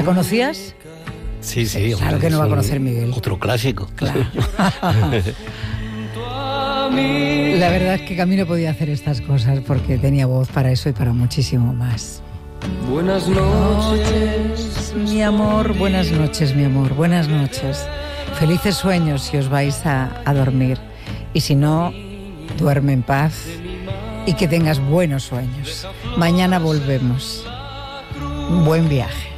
conocías? Sí, sí. Claro que no va a conocer Miguel. Otro clásico. Claro. La verdad es que Camilo podía hacer estas cosas porque tenía voz para eso y para muchísimo más. Buenas noches, mi amor, buenas noches, mi amor, buenas noches. Felices sueños si os vais a dormir. Y si no, duerme en paz y que tengas buenos sueños. Mañana volvemos. Buen viaje.